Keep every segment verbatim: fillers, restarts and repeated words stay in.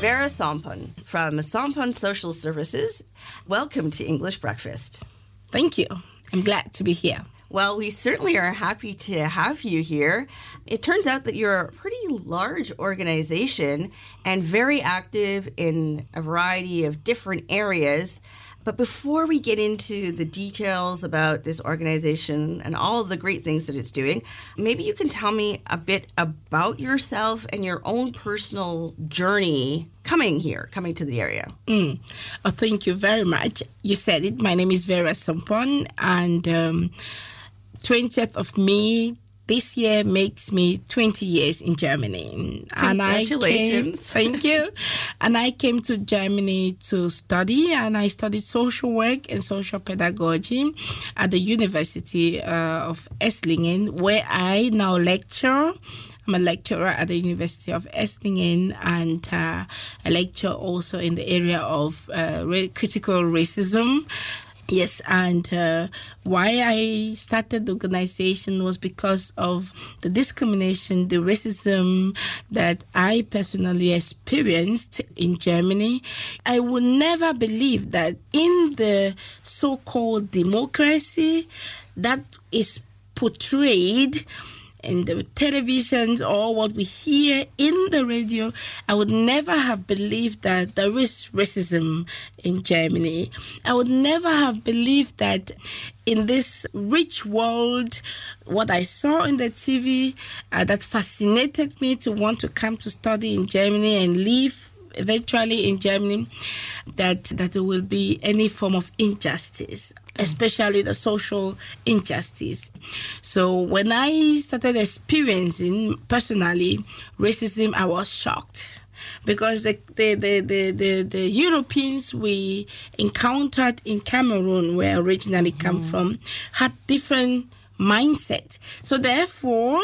Vera Sompan from Sompan Social Services. Welcome to English Breakfast. Thank you. I'm glad to be here. Well, we certainly are happy to have you here. It turns out that you're a pretty large organization and very active in a variety of different areas. But before we get into the details about this organization and all of the great things that it's doing, maybe you can tell me a bit about yourself and your own personal journey coming here, coming to the area. Mm. Oh, thank you very much. You said it. My name is Vera Sompan, and um, twentieth of May this year makes me twenty years in Germany. Congratulations. And I came, thank you. And I came to Germany to study, and I studied social work and social pedagogy at the University uh, of Esslingen, where I now lecture. I'm a lecturer at the University of Esslingen, and uh, I lecture also in the area of uh, critical racism. Yes, and uh, why I started the organization was because of the discrimination, the racism that I personally experienced in Germany. I would never believe that in the so-called democracy that is portrayed in the televisions or what we hear in the radio, I would never have believed that there is racism in Germany. I would never have believed that in this rich world, what I saw in the T V uh, that fascinated me to want to come to study in Germany and live eventually in Germany, that that there will be any form of injustice, especially the social injustice. So when I started experiencing personally racism, I was shocked, because the the, the, the, the, the Europeans we encountered in Cameroon, where I originally come mm. from, had different mindset. So therefore,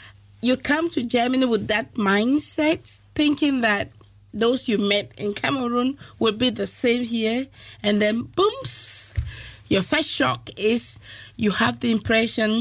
you come to Germany with that mindset, thinking that those you met in Cameroon will be the same here, and then booms, your first shock is you have the impression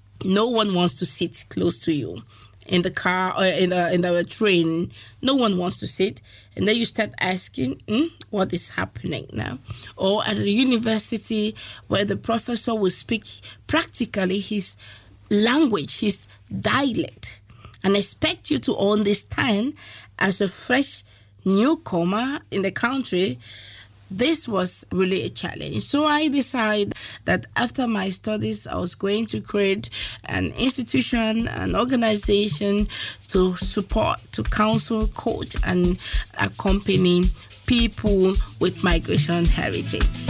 no one wants to sit close to you in the car or in the, in the train. No one wants to sit, and then you start asking, hmm, what is happening now? Or at the university, where the professor will speak practically his language, his dialect, and expect you to understand as a fresh newcomer in the country. This was really a challenge. So I decided that after my studies, I was going to create an institution, an organization to support, to counsel, coach, and accompany people with migration heritage.